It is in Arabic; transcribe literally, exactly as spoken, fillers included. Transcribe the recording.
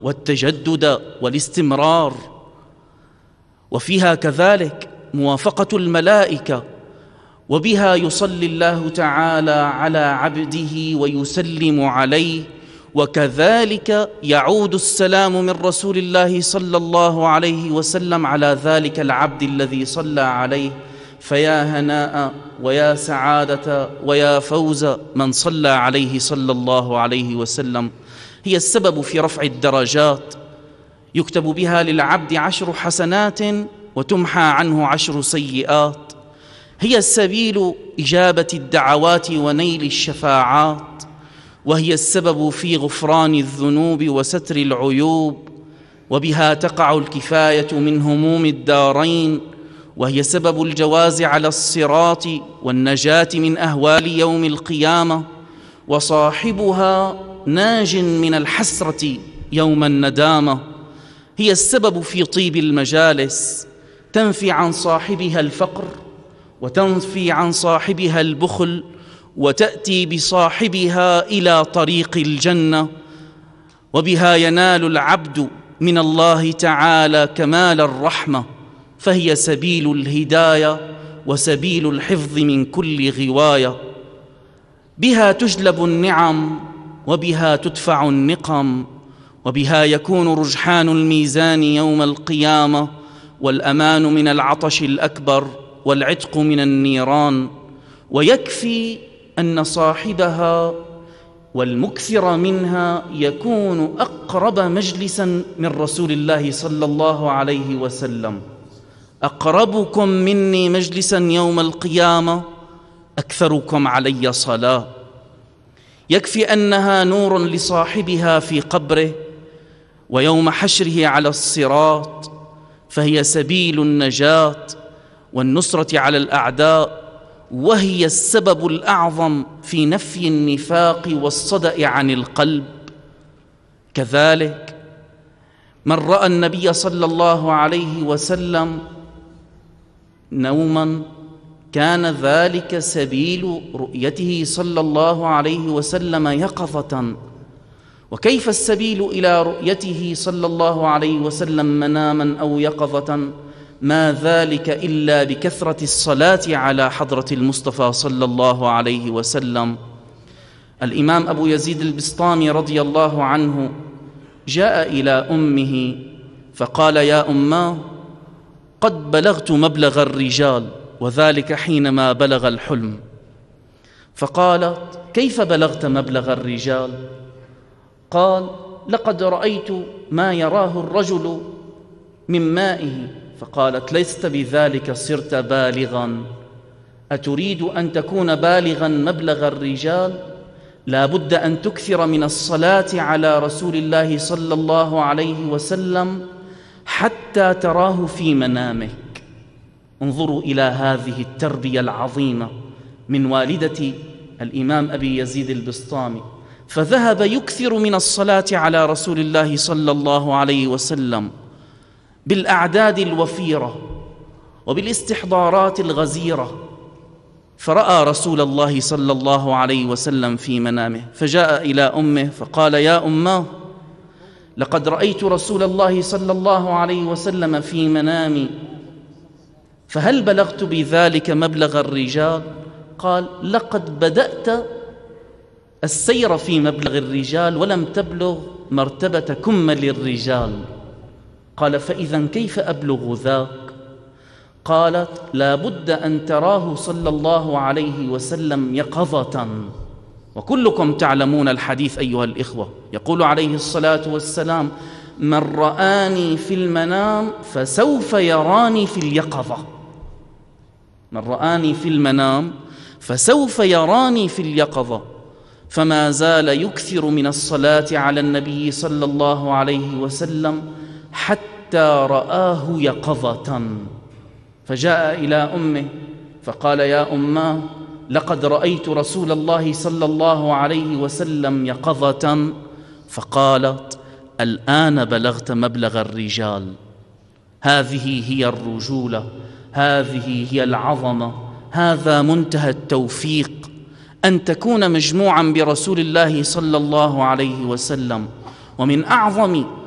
والتجدد والاستمرار، وفيها كذلك موافقة الملائكة، وبها يصلي الله تعالى على عبده ويسلم عليه، وكذلك يعود السلام من رسول الله صلى الله عليه وسلم على ذلك العبد الذي صلى عليه. فيا هناء ويا سعادة ويا فوز من صلى عليه صلى الله عليه وسلم. هي السبب في رفع الدرجات، يكتب بها للعبد عشر حسنات وتمحى عنه عشر سيئات. هي السبيل إجابة الدعوات ونيل الشفاعات، وهي السبب في غفران الذنوب وستر العيوب، وبها تقع الكفاية من هموم الدارين، وهي سبب الجواز على الصراط والنجاة من أهوال يوم القيامة، وصاحبها ناج من الحسرة يوم الندامة. هي السبب في طيب المجالس، تنفي عن صاحبها الفقر وتنفي عن صاحبها البخل، وتأتي بصاحبها إلى طريق الجنة، وبها ينال العبد من الله تعالى كمال الرحمة. فهي سبيل الهداية وسبيل الحفظ من كل غواية. بها تجلب النعم وبها تدفع النقم، وبها يكون رجحان الميزان يوم القيامة، والأمان من العطش الأكبر والعتق من النيران. ويكفي أن صاحبها والمكثر منها يكون أقرب مجلسا من رسول الله صلى الله عليه وسلم. أقربكم مني مجلسا يوم القيامة أكثركم علي صلاة. يكفي أنها نور لصاحبها في قبره ويوم حشره على الصراط، فهي سبيل النجاة والنصرة على الأعداء، وهي السبب الأعظم في نفي النفاق والصدأ عن القلب. كذلك من رأى النبي صلى الله عليه وسلم نوما كان ذلك سبيل رؤيته صلى الله عليه وسلم يقظة. وكيف السبيل إلى رؤيته صلى الله عليه وسلم مناما أو يقظة؟ ما ذلك إلا بكثرة الصلاة على حضرة المصطفى صلى الله عليه وسلم. الإمام أبو يزيد البسطامي رضي الله عنه جاء إلى أمه فقال: يا أماه، قد بلغت مبلغ الرجال، وذلك حينما بلغ الحلم. فقالت: كيف بلغت مبلغ الرجال؟ قال: لقد رأيت ما يراه الرجل من مائه. فقالت: لست بذلك صرت بالغا. أتريد أن تكون بالغا مبلغ الرجال؟ لا بد أن تكثر من الصلاة على رسول الله صلى الله عليه وسلم حتى تراه في منامك. انظروا إلى هذه التربية العظيمة من والدة الإمام أبي يزيد البسطامي، فذهب يكثر من الصلاة على رسول الله صلى الله عليه وسلم بالأعداد الوفيرة وبالاستحضارات الغزيرة، فرأى رسول الله صلى الله عليه وسلم في منامه، فجاء إلى أمه فقال: يا أماه، لقد رأيت رسول الله صلى الله عليه وسلم في منامي، فهل بلغت بذلك مبلغ الرجال؟ قال: لقد بدأت السير في مبلغ الرجال ولم تبلغ مرتبة كمل الرجال. قال: فإذا كيف أبلغ ذاك؟ قالت: لا بد أن تراه صلى الله عليه وسلم يقظة. وكلكم تعلمون الحديث أيها الإخوة، يقول عليه الصلاة والسلام: من رآني في المنام فسوف يراني في اليقظة. من رآني في المنام فسوف يراني في اليقظة. فما زال يكثر من الصلاة على النبي صلى الله عليه وسلم حتى رآه يقظة. فجاء إلى أمه فقال: يا أماه، لقد رأيت رسول الله صلى الله عليه وسلم يقظة. فقالت: الآن بلغت مبلغ الرجال. هذه هي الرجولة، هذه هي العظمة، هذا منتهى التوفيق، أن تكون مجموعا برسول الله صلى الله عليه وسلم. ومن أعظم